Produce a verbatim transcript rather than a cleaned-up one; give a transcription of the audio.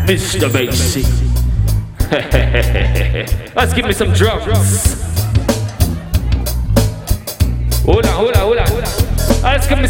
Mister Basie. Let's give me some drums. Hold on, hold on, hold on. Let's give me some